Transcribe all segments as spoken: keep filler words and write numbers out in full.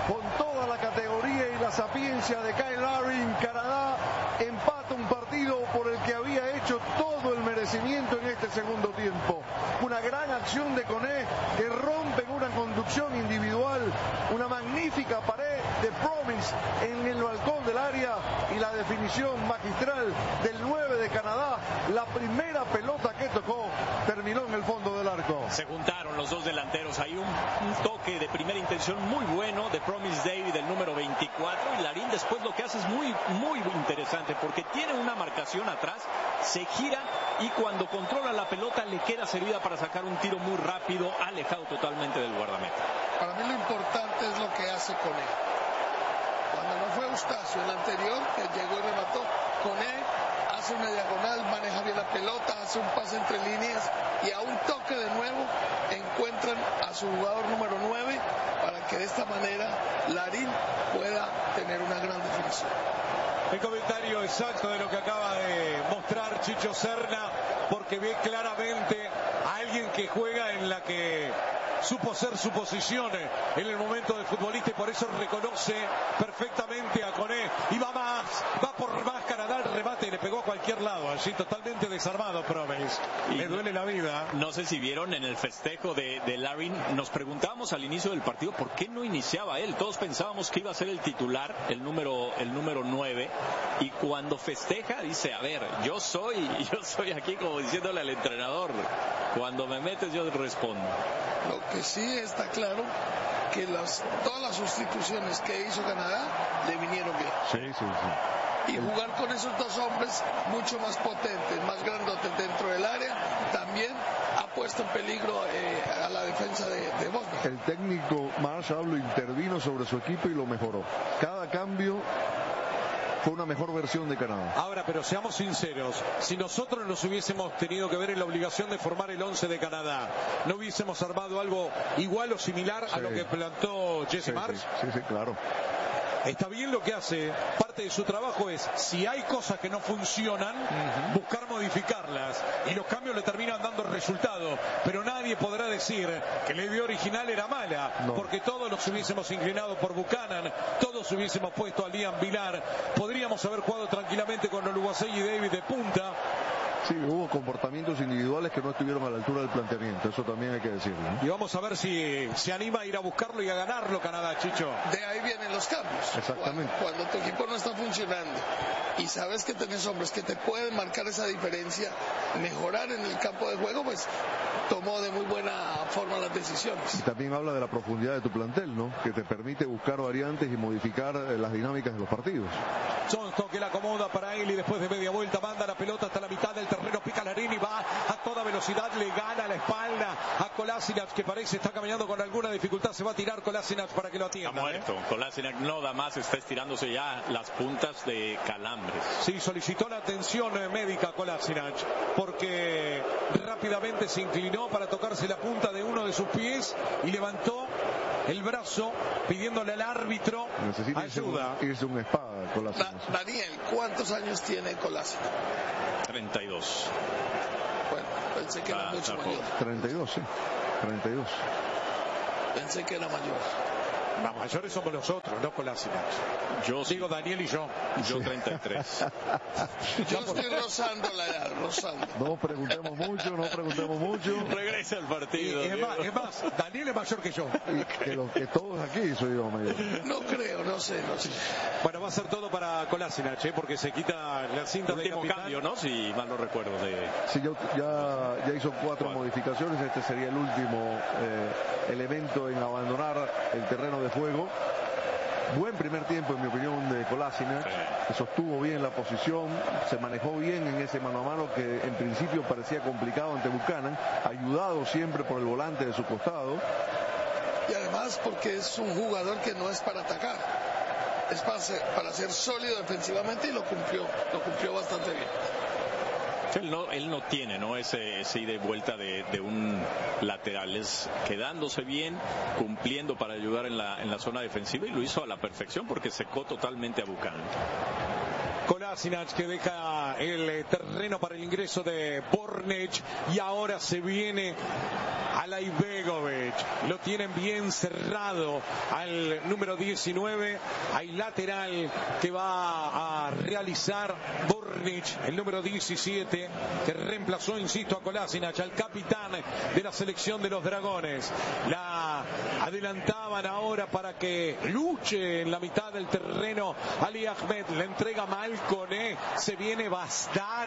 con toda la categoría y la sapiencia de Kyle Larin, Canadá empata un partido por el que había hecho todo el merecimiento en este segundo tiempo. Una gran acción de Koné que rompe en una conducción individual, una magnífica pared de Promise en el balcón del área y la definición magistral del nueve de Canadá. La primera pelota que tocó terminó en el fondo del arco. Se juntaron los dos delanteros, hay un, un toque de primera intención muy bueno de Promise David, el número veinticuatro, y Larin después lo que hace es muy, muy interesante porque tiene una marcación atrás, se gira y cuando controla la pelota le queda servida para sacar un tiro muy rápido, alejado totalmente del guardameta. Para mí lo importante es lo que hace Koné. Cuando no fue Eustacio, el anterior, que llegó y remató, Koné hace una diagonal, maneja bien la pelota, hace un pase entre líneas y a un toque de nuevo encuentran a su jugador número nueve para que de esta manera Larin pueda tener una gran definición. El comentario exacto de lo que acaba de mostrar Chicho Serna, porque ve claramente a alguien que juega en la que supo ser su posición en el momento del futbolista y por eso reconoce perfectamente a Koné y va más, va por más. Canadá el remate y le pegó a cualquier lado, así totalmente desarmado Promes. Le duele la vida. No sé si vieron en el festejo de, de Larin, nos preguntábamos al inicio del partido por qué no iniciaba él. Todos pensábamos que iba a ser el titular, el número el número nueve, y cuando festeja dice, a ver, yo soy, yo soy aquí como diciéndole al entrenador, cuando me metes yo respondo. Lo que sí está claro que las, todas las sustituciones que hizo Canadá le vinieron bien. Sí, sí, sí. Y jugar con esos dos hombres mucho más potentes, más grandotes dentro del área, también ha puesto en peligro eh, a la defensa de, de Bosnia. El técnico Marshall lo intervino sobre su equipo y lo mejoró. Cada cambio fue una mejor versión de Canadá. Ahora, pero seamos sinceros, si nosotros nos hubiésemos tenido que ver en la obligación de formar el once de Canadá, ¿no hubiésemos armado algo igual o similar sí. a lo que plantó Jesse sí, Marsh? Sí, sí, sí, claro. Está bien lo que hace, parte de su trabajo es, si hay cosas que no funcionan, uh-huh. buscar modificarlas, y los cambios le terminan dando resultado, pero nadie podrá decir que la idea original era mala, no. porque todos nos hubiésemos inclinado por Buchanan, todos hubiésemos puesto a Liam Vilar, podríamos haber jugado tranquilamente con Oluwasei y David de punta. Sí, hubo comportamientos individuales que no estuvieron a la altura del planteamiento, eso también hay que decirlo, ¿no? Y vamos a ver si se anima a ir a buscarlo y a ganarlo Canadá, Chicho. De ahí vienen los cambios. Exactamente. Cuando, cuando tu equipo no está funcionando y sabes que tenés hombres que te pueden marcar esa diferencia, mejorar en el campo de juego, pues tomó de muy buena forma las decisiones. Y también habla de la profundidad de tu plantel, ¿no? Que te permite buscar variantes y modificar las dinámicas de los partidos. Johnston que la acomoda para él y después de media vuelta manda la pelota hasta la mitad del terreno, pica Larin y va a toda velocidad, le gana la espalda a Kolasinac, que parece está caminando con alguna dificultad, se va a tirar Kolasinac para que lo atienda. Está muerto, ¿eh? Kolasinac no da más, está estirándose ya las puntas de calambres. Sí, solicitó la atención médica Kolasinac, porque rápidamente se inclinó para tocarse la punta de uno de sus pies y levantó el brazo pidiéndole al árbitro necesita ayuda. Irse un espada, Kolasinac. Da, Daniel, ¿cuántos años tiene Kolasinac? treinta y dos. Bueno, pensé que era mucho mayor. treinta y dos, sí. treinta y dos. Pensé que era mayor. Los mayores somos nosotros, no Kolasinac. Yo digo Daniel y yo. Yo treinta y tres. Yo estoy rozando la edad, rozando. No preguntemos mucho, no preguntemos mucho. Regresa al partido. Y, es, más, es más, Daniel es mayor que yo. Y que, lo, que todos aquí soy yo mayor. No creo, no sé, no sé. Bueno, va a ser todo para Kolasinac, ¿eh? Porque se quita la cinta de último capitán. Cambio, ¿no? Si mal no recuerdo. De... Sí, yo, ya, ya hizo cuatro ¿Cuál? modificaciones. Este sería el último eh, elemento en abandonar el terreno de juego. Buen primer tiempo, en mi opinión, de Kolasinac, que sostuvo bien la posición, se manejó bien en ese mano a mano que en principio parecía complicado ante Buchanan, ayudado siempre por el volante de su costado. Y además porque es un jugador que no es para atacar, es para ser, para ser sólido defensivamente, y lo cumplió, lo cumplió bastante bien. Él no, él no tiene, ¿no? Ese, ese ida y vuelta de, de un lateral, es quedándose bien, cumpliendo para ayudar en la, en la zona defensiva, y lo hizo a la perfección porque secó totalmente a Buchanan. Kolasinac, que deja el terreno para el ingreso de Bornech, y ahora se viene Alaibegovic. Lo tienen bien cerrado al número diecinueve. Hay lateral que va a realizar Bornech, el número diecisiete, que reemplazó, insisto, a Kolasinac, al capitán de la selección de los Dragones. La adelantaban ahora para que luche en la mitad del terreno Ali Ahmed. Le entrega Malcone. Se viene Bastar.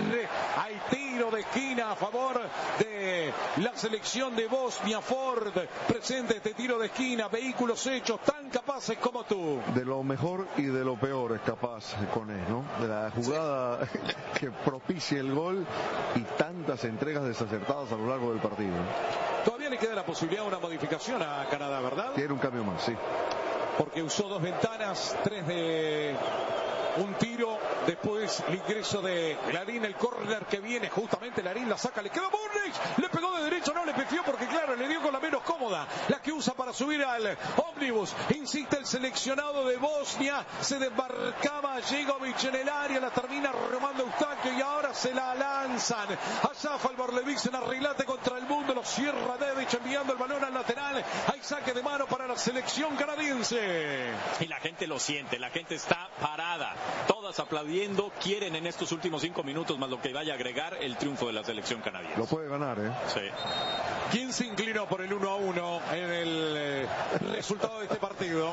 Hay tiro de esquina a favor de la selección de Bosnia. Ford presente este tiro de esquina. Vehículos hechos tan capaces como tú. De lo mejor y de lo peor es capaz Kone, ¿no? De la jugada que propicia el gol y tantas entregas desacertadas a lo largo del partido. Todavía le queda la posibilidad de una modificación a Canadá, ¿verdad? Tiene un cambio más, sí. Porque usó dos ventanas, tres de un tiro, después el ingreso de Larín, el córner que viene, justamente Larín la saca, le queda Bornech, le pegó de derecho, no le pifió porque claro, le dio con la menos cómoda, la que usa para subir al ómnibus. Insiste el seleccionado de Bosnia, se desbarcaba Jegovic en el área, la termina remando Eustaquio y ahora se la lanzan a Šafalbar. Le dicen arreglate contra el mundo, lo cierra Dedic enviando el balón al lateral. Hay saque de mano para la selección canadiense. Y la gente lo siente, la gente está parada, todas aplaudiendo, quieren en estos últimos cinco minutos más lo que vaya a agregar el triunfo de la selección canadiense. Lo puede ganar, ¿eh? Sí. ¿Quién se inclinó por el uno a uno en el eh, resultado de este partido?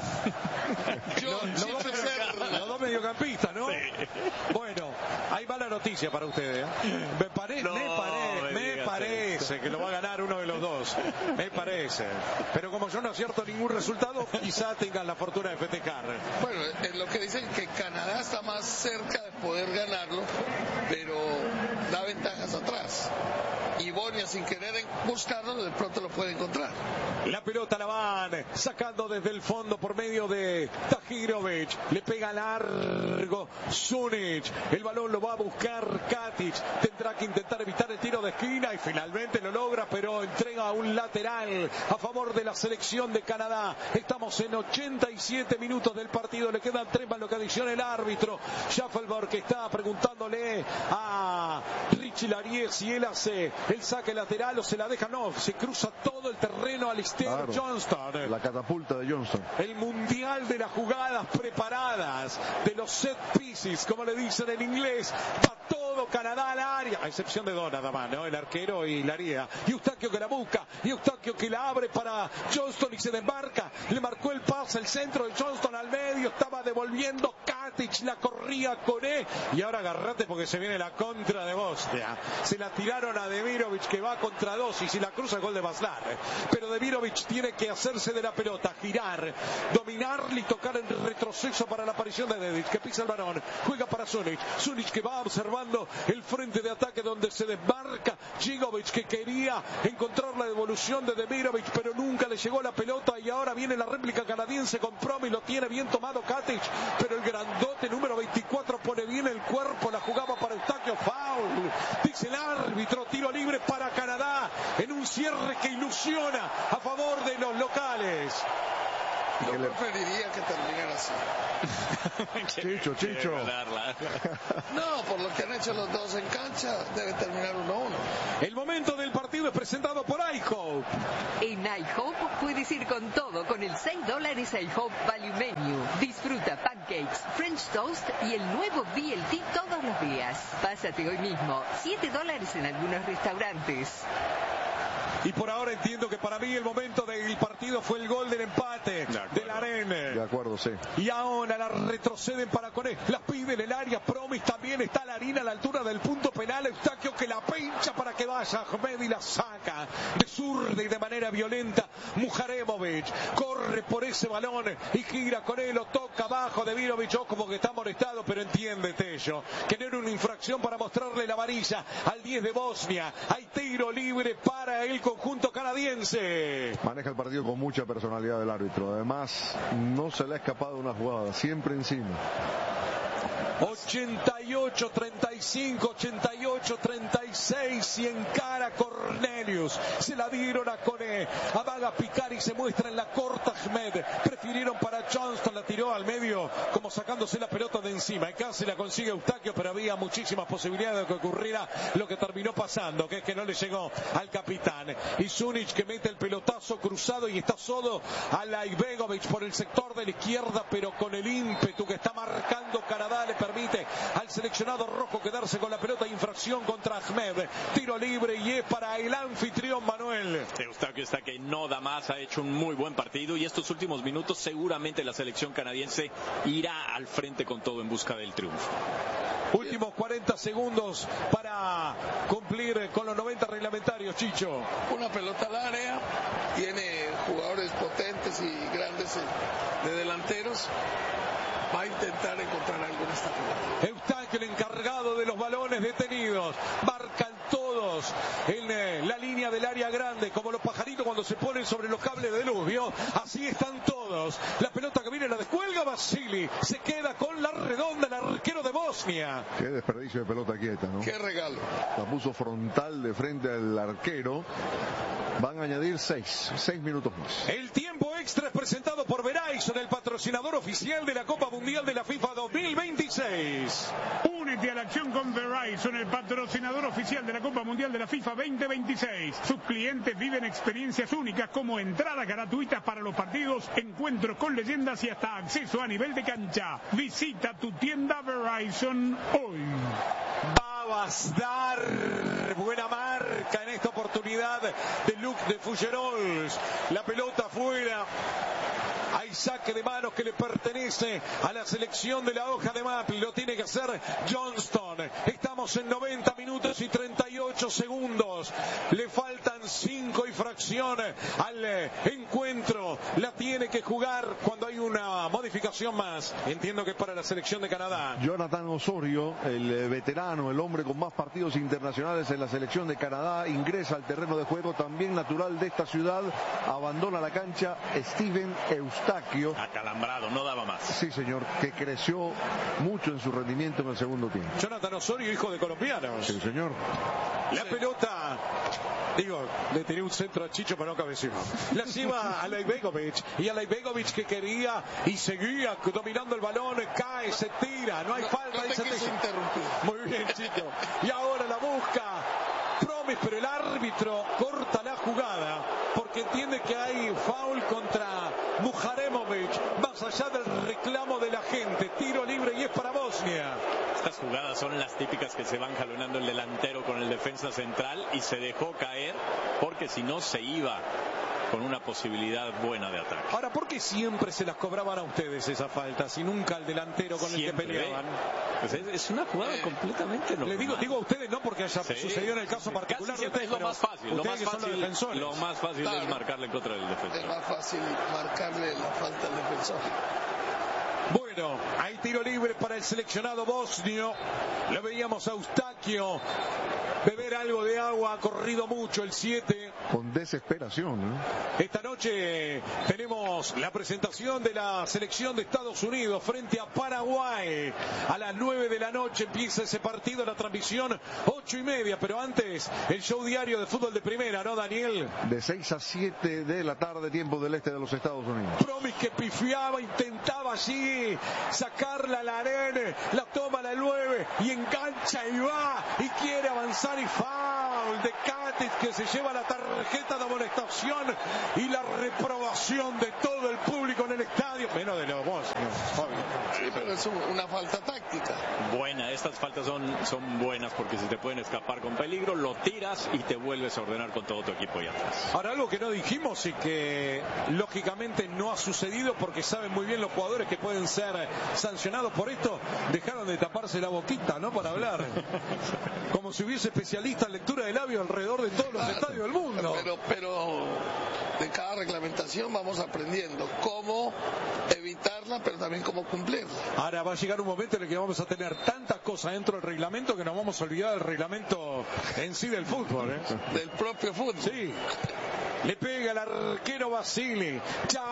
Yo, Los, los, dos, medio, los dos mediocampistas, ¿no? Sí. Bueno, hay mala noticia para ustedes. ¿eh? Me, pare, no, me, pare, me me parece eso. Que lo va a ganar uno de los dos. Me parece. Pero como yo no acierto ningún resultado, quizá tengan la fortuna de festejar. Bueno, es lo que dicen, que Canadá está más cerca de poder ganarlo, pero da ventajas atrás. Y Bosnia, sin querer buscarlo, de pronto lo puede encontrar. La pelota la van sacando desde el fondo por medio de Tahirovic. Le pega largo Sunic. El balón lo va a buscar Katic. Tendrá que intentar evitar el tiro de esquina y finalmente lo logra, pero entrega un lateral a favor de la selección de Canadá. Estamos en ochenta y siete minutos del partido. Le quedan tres más lo que adiciona el árbitro. Šafalbar, que está preguntándole a Richie Larie si él hace el saque lateral o se la deja. No, se cruza todo el terreno Alistair claro, Johnston. La catapulta de Johnston. El mundial de las jugadas preparadas, de los set pieces, como le dicen en inglés. Va todo Canadá al área, a excepción de Donovan, ¿no? El arquero y Laria. Y Eustaquio que la busca, y Eustaquio que la abre para Johnston y se desmarca. Le marcó el pase, el centro de Johnston al medio, estaba devolviendo Katic, la corría Kone. Y ahora agarrate porque se viene la contra de Bosnia. Se la tiraron a Demirovic, que va contra dos, y si la cruza, gol de Baslar. Pero Demirovic tiene que hacerse de la pelota, girar, dominarle y tocar en retroceso para la aparición de Dedic, que pisa el balón, juega para Sunic. Sunic que va observando el frente de ataque donde se desmarca Jegovic, que quería encontrar la devolución de Demirovic, pero nunca le llegó la pelota. Y ahora viene la réplica canadiense con Promi, lo tiene bien tomado Katic, pero el grandote número veinticuatro pone bien el cuerpo, la jugaba para Eustaquio, foul, dice el árbitro, tiro libre para Canadá en un cierre que ilusiona a favor de los locales. Yo preferiría que terminara así. Chicho, Chicho. No, por lo que han hecho los dos en cancha, debe terminar uno a uno. El momento del partido es presentado por iHope. En iHope puedes ir con todo con el seis dólares iHope Value Menu. Disfruta pancakes, French toast y el nuevo B L T todos los días. Pásate hoy mismo. siete dólares en algunos restaurantes. Y por ahora entiendo que para mí el momento del partido fue el gol del empate de la Arena. De acuerdo, sí. Y ahora la retroceden para Kone. La pide en el área. Promis también está la harina a la altura del punto penal. Eustaquio que la pincha para que vaya Ahmed y la saca de zurda y de manera violenta. Mujaremovic corre por ese balón y gira con él. Lo toca abajo de Virovic. Oh, como que está molestado, pero entiende Tello que no era una infracción para mostrarle la varilla al diez de Bosnia. Hay tiro libre para el conjunto canadiense. Maneja el partido con mucha personalidad del árbitro. Además, no se le ha escapado una jugada, siempre encima. ochenta y y ocho treinta y cinco, ochenta y ocho treinta y seis y encara Cornelius. Se la dieron a Koné. Amaga picar y se muestra en la corta Ahmed. Prefirieron para Johnston, la tiró al medio como sacándose la pelota de encima. Y casi la consigue Eustaquio, pero había muchísimas posibilidades de que ocurriera lo que terminó pasando, que es que no le llegó al capitán. Y Zunic que mete el pelotazo cruzado y está solo a Laibegovic por el sector de la izquierda, pero con el ímpetu que está marcando Canadá le permite al seleccionado rojo quedarse con la pelota. Infracción contra Ahmed, tiro libre y es para el anfitrión Manuel. Eustaquio está que no da más, ha hecho un muy buen partido y estos últimos minutos seguramente la selección canadiense irá al frente con todo en busca del triunfo. Últimos cuarenta segundos para cumplir con los noventa reglamentarios, Chicho. Una pelota al área, tiene jugadores potentes y grandes de delanteros. Va a intentar encontrar algo en esta pelota. Eustaquio, el encargado de los balones detenidos. Marcan todos en eh, la línea del área grande, como los pajaritos cuando se ponen sobre los cables de luz, ¿vio? Así están todos. La pelota que viene la descuelga Vasili. Se queda con la redonda el arquero de Bosnia. Qué desperdicio de pelota quieta, ¿no? Qué regalo. La puso frontal de frente al arquero. Van a añadir seis, seis minutos más. El tiempo extra es presentado por Verizon, el patrocinador oficial de la Copa Mundial de la FIFA dos mil veintiséis. Únete a la acción con Verizon, el patrocinador oficial de la Copa Mundial de la FIFA veinte veintiséis. Sus clientes viven experiencias únicas como entradas gratuitas para los partidos, encuentros con leyendas y hasta acceso a nivel de cancha. Visita tu tienda Verizon hoy. Babasdar, buena marca en esta oportunidad de Luc de Fougerols. La pelota fuera. Hay saque de manos que le pertenece a la selección de la hoja de Maple. Lo tiene que hacer Johnston. Estamos en noventa minutos y treinta y ocho segundos. Le faltan cinco y fracción al encuentro. La tiene que jugar cuando hay una modificación más. Entiendo que es para la selección de Canadá. Jonathan Osorio, el veterano, el hombre con más partidos internacionales en la selección de Canadá, ingresa al terreno de juego, también natural de esta ciudad. Abandona la cancha Steven Eustaquio. Acalambrado, no daba más. Sí, señor, que creció mucho en su rendimiento en el segundo tiempo. Jonathan Osorio, hijo de colombianos. Sí, señor. La sí. pelota, digo, le tiré un centro a Chicho para no cabecear. La lleva a Laibegovic, y a Laibegovic que quería y seguía dominando el balón, cae, se tira, no hay no, falta. No te quise interrumpir. Muy bien, Chicho. Y ahora la busca Promes, pero el árbitro corta la jugada porque entiende que hay foul contra Muharemovic, más allá del reclamo de la gente. Tiro libre y es para Bosnia. Estas jugadas son las típicas que se van jalonando el delantero con el defensa central y se dejó caer porque si no se iba con una posibilidad buena de ataque. Ahora, ¿por qué siempre se las cobraban a ustedes esas faltas y nunca al delantero con siempre, el que peleaban? Pues es, es una jugada eh, completamente normal. Le digo, digo a ustedes no porque haya sí, sucedido en el caso particular de ustedes, es lo más fácil, lo más fácil, lo más fácil claro, es marcarle en contra del defensor. Es más fácil marcarle la falta al defensor. Bueno, hay tiro libre para el seleccionado bosnio. Lo veíamos a Eustaquio beber algo de agua, ha corrido mucho el siete. Con desesperación, ¿eh? Esta noche tenemos la presentación de la selección de Estados Unidos frente a Paraguay. A las nueve de la noche empieza ese partido, la transmisión ocho y media, pero antes el show diario de fútbol de primera, ¿no, Daniel? De seis a siete de la tarde, tiempo del este de los Estados Unidos. Promis que pifiaba, intentaba allí sacarla a la arena, la toma la nueve y engancha y va y quiere avanzar y foul de Katic que se lleva la tarjeta de amonestación y la reprobación de todo el público en el estadio, menos de los bosnios. Sí, pero es una falta táctica. Buena, estas faltas son, son buenas porque se te pueden escapar con peligro, lo tiras y te vuelves a ordenar con todo tu equipo y atrás. Ahora, algo que no dijimos y que lógicamente no ha sucedido porque saben muy bien los jugadores que pueden ser sancionados por esto, dejaron de taparse la boquita, ¿no? Para hablar. Como si hubiese especialistas en lectura de labios alrededor de todos los ah, estadios del mundo. Pero, pero de cada reglamentación vamos aprendiendo cómo evitarla, pero también cómo cumplirla. Ahora va a llegar un momento en el que vamos a tener tantas cosas dentro del reglamento que nos vamos a olvidar del reglamento en sí del fútbol, ¿eh? Del propio fútbol. Sí. Le pega el arquero Vasili. Ya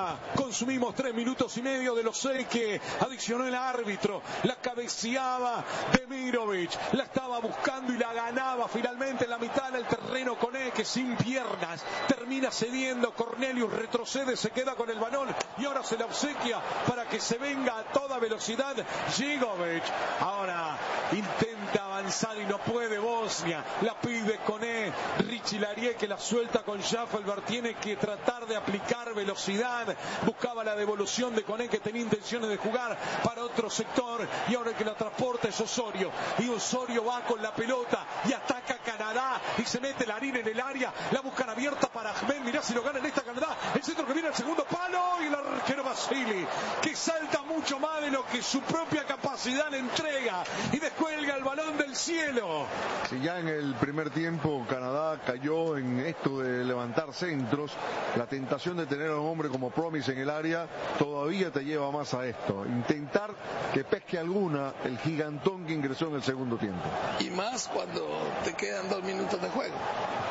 Ya consumimos tres minutos y medio de los seis que adicionó el árbitro. La cabeceaba Demirovic, la estaba buscando y la ganaba finalmente en la mitad del terreno con E, que sin piernas termina cediendo. Cornelius retrocede, se queda con el balón y ahora se la obsequia para que se venga a toda velocidad Gigovic. Ahora intenta avanzar y no puede Bosnia, la pide con E. Richie Larie, que la suelta con Schaffelberg, tiene que tratar de aplicar velocidad, buscaba la devolución de Coné, que tenía intenciones de jugar para otro sector, y ahora el que la transporta es Osorio, y Osorio va con la pelota y ataca a Canadá y se mete la harina en el área, la buscan abierta para Ahmed. Mirá si lo gana en esta Canadá, el centro que viene al segundo palo y el arquero Basili, que salta mucho más de lo que su propia capacidad le entrega y descuelga el balón del cielo. Si ya en el primer tiempo Canadá cayó en esto de levantar centros, la tentación de tener a un hombre como Promise en el área todavía te lleva más a esto, intentar que pesque alguna el gigantón que ingresó en el segundo tiempo. Y más cuando te quedan dos minutos de juego.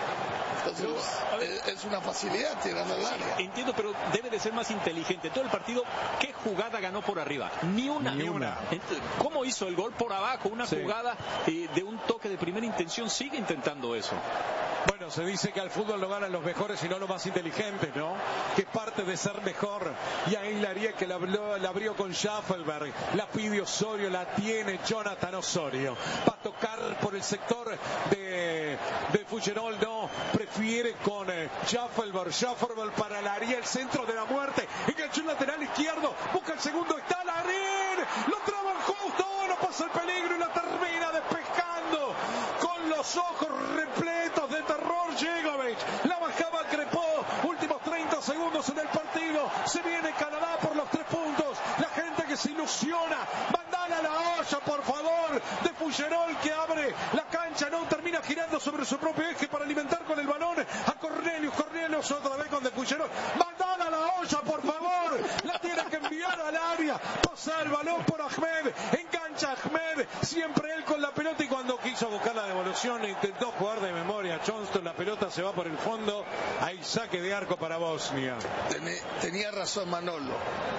Entonces es, es una facilidad tirando al área. Entiendo, pero debe de ser más inteligente. Todo el partido, ¿qué jugada ganó por arriba? Ni una. Ni una. ¿Cómo hizo el gol por abajo? Una sí. jugada eh, de un toque de primera intención. Sigue intentando eso. Bueno, se dice que al fútbol lo ganan los mejores y no los más inteligentes, ¿no? Que parte de ser mejor. Y ahí Larie, que la abrió, la abrió con Schaffelberg, la pide Osorio, la tiene Jonathan Osorio. Va a tocar por el sector de, de Fuggerol, no, prefiere con eh, Schaffelberg, Schaffelberg para Larie, el centro de la muerte, enganchó el lateral izquierdo, busca el segundo, está Larie, lo traban justo, no pasa el peligro y la termina despejando con los ojos repletos de terror. Gigovic, la bajaba Crepó, últimos treinta segundos en el partido, se viene Canadá por los tres puntos, la gente que se ilusiona, mandala a la olla por favor, de Fuggerol, que abre la cancha, no termina girando sobre su propio eje para alimentar con el balón a Cornelius, Cornelius otra vez con de Fuggerol, mandala a la olla por favor, la tiene que enviar al área, pasa el balón por Ahmed, engancha Ahmed, siempre él con la pelota, y cuando quiso buscar la devolución intentó jugar de memoria Johnston, la pelota se va por el fondo, hay saque de arco para Bosnia. Tenía razón Manolo,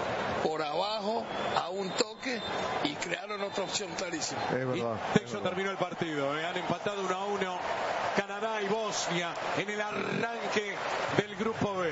por abajo a un toque y crearon otra opción clarísima. Es verdad, y de hecho terminó el partido, ¿eh? Han empatado uno a uno Canadá y Bosnia en el arranque del grupo B.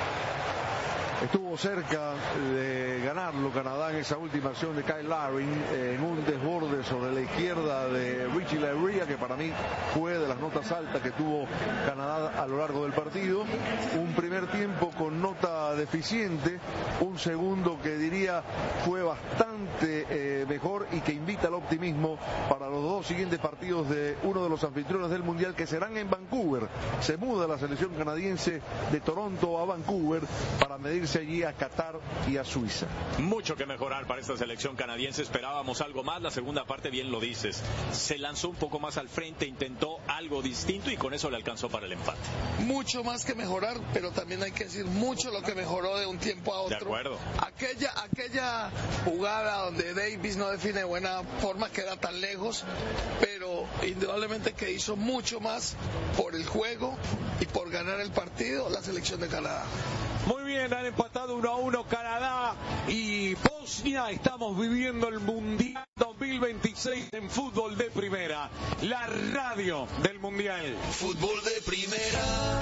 Estuvo cerca de ganarlo Canadá en esa última acción de Kyle Larin, en un desborde sobre la izquierda de Richie Larie, que para mí fue de las notas altas que tuvo Canadá a lo largo del partido. Un primer tiempo con nota deficiente, un segundo que diría fue bastante eh, mejor y que invita al optimismo para los dos siguientes partidos de uno de los anfitriones del Mundial, que serán en Vancouver. Se muda la selección canadiense de Toronto a Vancouver para medirse allí a Qatar y a Suiza. Mucho que mejorar para esta selección canadiense, esperábamos algo más, la segunda parte bien lo dices, se lanzó un poco más al frente, intentó algo distinto y con eso le alcanzó para el empate. Mucho más que mejorar, pero también hay que decir mucho lo que mejoró de un tiempo a otro. De acuerdo. Aquella, aquella jugada donde Davis no define de buena forma queda tan lejos, pero indudablemente que hizo mucho más por el juego y por ganar el partido la selección de Canadá. Muy bien, han empatado uno a uno Canadá y Bosnia. Estamos viviendo el Mundial dos mil veintiséis en Fútbol de Primera, la radio del Mundial. Fútbol de Primera.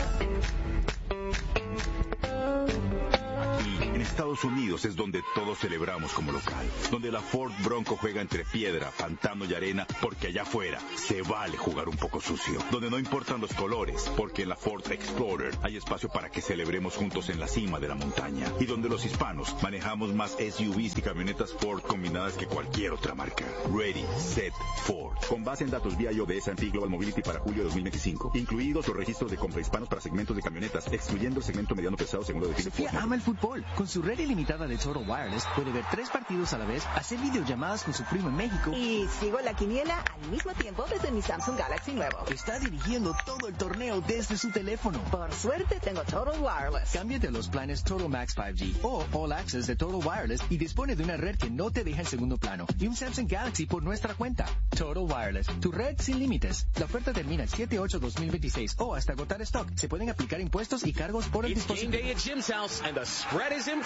En Estados Unidos es donde todos celebramos como local, donde la Ford Bronco juega entre piedra, pantano y arena, porque allá afuera se vale jugar un poco sucio, donde no importan los colores, porque en la Ford Explorer hay espacio para que celebremos juntos en la cima de la montaña, y donde los hispanos manejamos más S U Vs y camionetas Ford combinadas que cualquier otra marca. Ready, Set, Ford. Con base en datos B I O de S and P Global Mobility para julio de dos mil veinticinco, incluidos los registros de compra hispanos para segmentos de camionetas, excluyendo el segmento mediano pesado según lo define Ford. Sofía ama el fútbol. Con su red ilimitada de Total Wireless puede ver tres partidos a la vez, hacer videollamadas con su primo en México y sigo la quiniela al mismo tiempo desde mi Samsung Galaxy nuevo. Está dirigiendo todo el torneo desde su teléfono. Por suerte tengo Total Wireless. Cámbiate a los planes Total Max cinco G o All Access de Total Wireless y dispone de una red que no te deja en segundo plano y un Samsung Galaxy por nuestra cuenta. Total Wireless, tu red sin límites. La oferta termina el siete ocho dos mil veintiséis o hasta agotar stock. Se pueden aplicar impuestos y cargos por el It's dispositivo. game day at Jim's house and the spread is in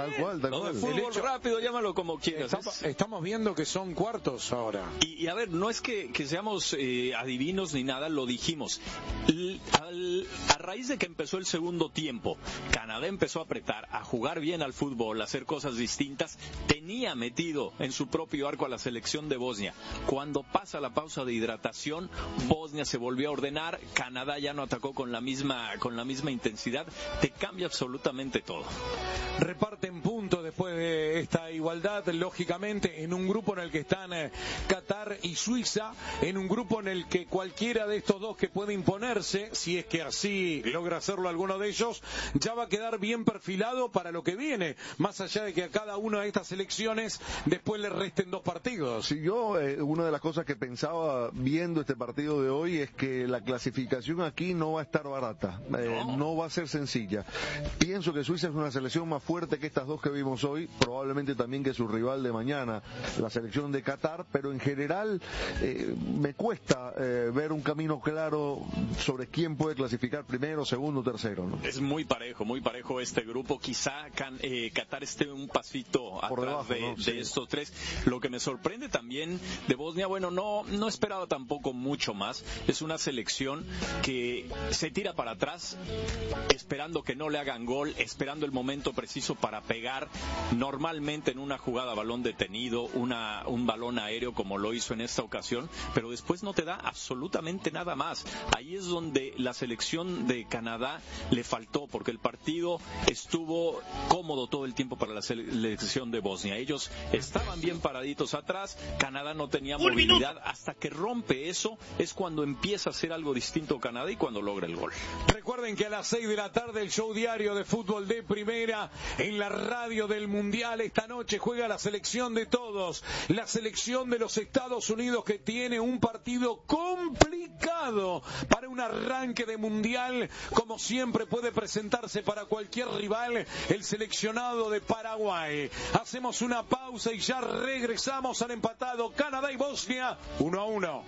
Tal cual, tal ¿no? cual. De fútbol hecho, rápido, llámalo como quieras. Estamos, estamos viendo que son cuartos ahora. Y, y a ver, no es que, que seamos eh, adivinos ni nada, lo dijimos. L, al, a raíz de que empezó el segundo tiempo, Canadá empezó a apretar, a jugar bien al fútbol, a hacer cosas distintas. Tenía metido en su propio arco a la selección de Bosnia. Cuando pasa la pausa de hidratación, Bosnia se volvió a ordenar, Canadá ya no atacó con la misma, con la misma intensidad. Te cambia absolutamente todo. Reparten puntos después de esta igualdad, lógicamente, en un grupo en el que están eh, Qatar y Suiza, en un grupo en el que cualquiera de estos dos que puede imponerse, si es que así logra hacerlo alguno de ellos, ya va a quedar bien perfilado para lo que viene, más allá de que a cada una de estas elecciones después le resten dos partidos. Si yo, eh, una de las cosas que pensaba viendo este partido de hoy es que la clasificación aquí no va a estar barata, eh, no. no va a ser sencilla. Pienso que Suiza es una selección más fuerte que estas dos que vimos hoy, probablemente también que su rival de mañana, la selección de Qatar, pero en general eh, me cuesta eh, ver un camino claro sobre quién puede clasificar primero, segundo, tercero, ¿no? Es muy parejo, muy parejo este grupo. Quizá can, eh, Qatar esté un pasito Por atrás debajo, de, ¿no? sí. de estos tres. Lo que me sorprende también de Bosnia, bueno, no, no esperaba tampoco mucho más. Es una selección que se tira para atrás, esperando que no le hagan gol, esperando el momento preciso para pegar, normalmente en una jugada balón detenido, una, un balón aéreo como lo hizo en esta ocasión, pero después no te da absolutamente nada más. Ahí es donde la selección de Canadá le faltó, porque el partido estuvo cómodo todo el tiempo para la selección de Bosnia. Ellos estaban bien paraditos atrás, Canadá no tenía Un movilidad, minuto. Hasta que rompe eso es cuando empieza a hacer algo distinto Canadá y cuando logra el gol. Recuerden que a las seis de la tarde el show diario de fútbol de primera en la radio del Mundial. Esta noche juega la selección de todos, la selección de los Estados Unidos, que tiene un partido complicado para un arranque de Mundial. Como siempre puede presentarse para cualquier rival el seleccionado de Paraguay. Hacemos una pausa y ya regresamos al empatado Canadá y Bosnia uno a uno.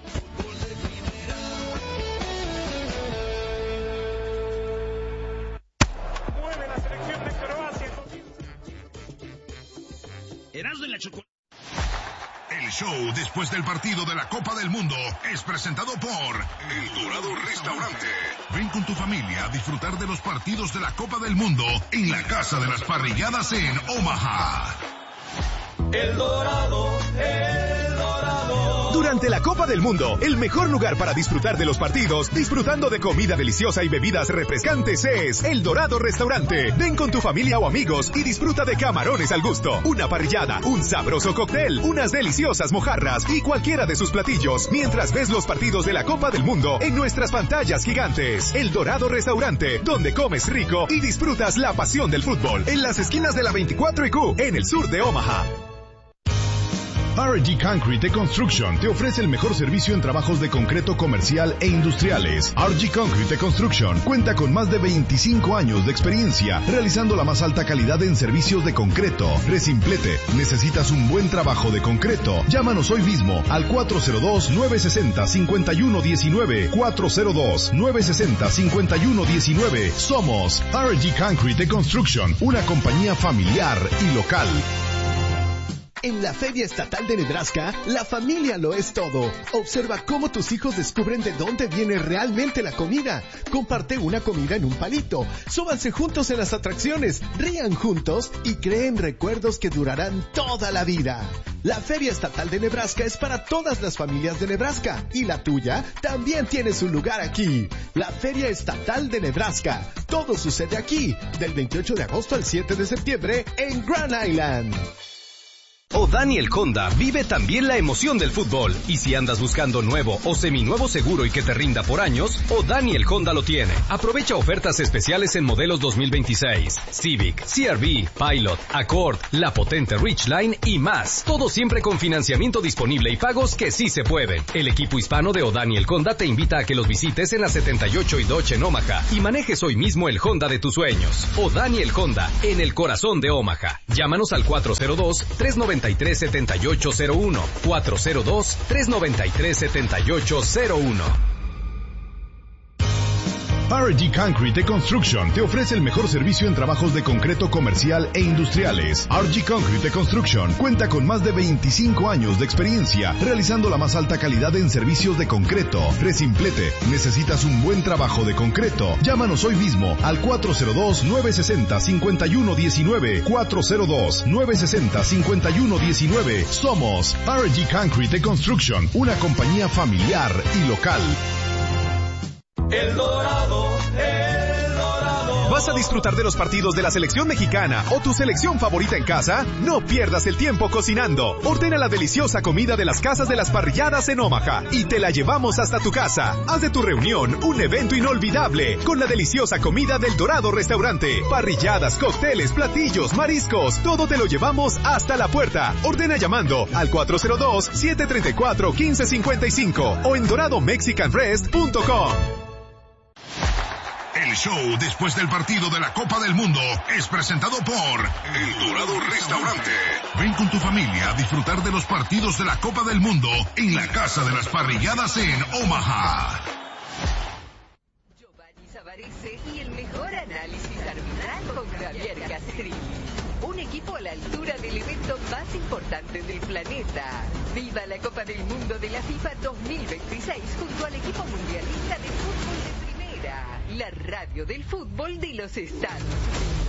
Mueve la selección de Croacia. Erasmo en la chocolate. El show después del partido de la Copa del Mundo es presentado por El Dorado Restaurante. Ven con tu familia a disfrutar de los partidos de la Copa del Mundo en la Casa de las Parrilladas en Omaha. El Dorado, El Dorado. Durante la Copa del Mundo, el mejor lugar para disfrutar de los partidos, disfrutando de comida deliciosa y bebidas refrescantes, es El Dorado Restaurante. Ven con tu familia o amigos y disfruta de camarones al gusto, una parrillada, un sabroso cóctel, unas deliciosas mojarras y cualquiera de sus platillos, mientras ves los partidos de la Copa del Mundo en nuestras pantallas gigantes. El Dorado Restaurante, donde comes rico y disfrutas la pasión del fútbol, en las esquinas de la veinticuatro y Q, en el sur de Omaha. R G Concrete Construction te ofrece el mejor servicio en trabajos de concreto comercial e industriales. R G Concrete Construction cuenta con más de veinticinco años de experiencia realizando la más alta calidad en servicios de concreto. Resimplete, ¿necesitas un buen trabajo de concreto? Llámanos hoy mismo al cuatro cero dos, nueve seis cero, cinco uno uno nueve, cuatro cero dos, nueve seis cero, cinco uno uno nueve. Somos R G Concrete Construction, una compañía familiar y local. En la Feria Estatal de Nebraska, la familia lo es todo. Observa cómo tus hijos descubren de dónde viene realmente la comida. Comparte una comida en un palito. Súbanse juntos en las atracciones, rían juntos y creen recuerdos que durarán toda la vida. La Feria Estatal de Nebraska es para todas las familias de Nebraska y la tuya también tiene su lugar aquí. La Feria Estatal de Nebraska. Todo sucede aquí, del veintiocho de agosto al siete de septiembre en Grand Island. O'Daniel Honda vive también la emoción del fútbol. Y si andas buscando nuevo o seminuevo seguro y que te rinda por años, O'Daniel Honda lo tiene. Aprovecha ofertas especiales en modelos dos mil veintiséis, Civic, C R V, Pilot, Accord, la potente Ridgeline y más. Todo siempre con financiamiento disponible y pagos que sí se pueden. El equipo hispano de O'Daniel Honda te invita a que los visites en la setenta y ocho y Dodge en Omaha y manejes hoy mismo el Honda de tus sueños. O'Daniel Honda, en el corazón de Omaha. Llámanos al cuatro cero dos, tres nueve tres, siete ocho cero uno, cuatro cero dos, tres nueve tres, siete ocho cero uno. R G Concrete Construction te ofrece el mejor servicio en trabajos de concreto comercial e industriales. R G Concrete Construction cuenta con más de veinticinco años de experiencia realizando la más alta calidad en servicios de concreto. Resimplete, ¿necesitas un buen trabajo de concreto? Llámanos hoy mismo al cuatro cero dos, nueve seis cero, cinco uno uno nueve, cuatro cero dos, nueve seis cero, cinco uno uno nueve. Somos R G Concrete Construction, una compañía familiar y local. El Dorado, El Dorado. ¿Vas a disfrutar de los partidos de la selección mexicana o tu selección favorita en casa? No pierdas el tiempo cocinando. Ordena la deliciosa comida de las Casas de las Parrilladas en Omaha y te la llevamos hasta tu casa. Haz de tu reunión un evento inolvidable con la deliciosa comida del Dorado Restaurante. Parrilladas, cócteles, platillos, mariscos, todo te lo llevamos hasta la puerta. Ordena llamando al cuatro cero dos, siete tres cuatro, uno cinco cinco cinco o en dorado mexican rest punto com. El show después del partido de la Copa del Mundo es presentado por El Dorado Restaurante. Ven con tu familia a disfrutar de los partidos de la Copa del Mundo en la Casa de las Parrilladas en Omaha. Giovanni Savarese y el mejor análisis arbitral con Javier Castrilli. Un equipo a la altura del evento más importante del planeta. Viva la Copa del Mundo de la FIFA dos mil veintiséis junto al equipo mundialista de fútbol de primera. La radio del fútbol de los Estados Unidos.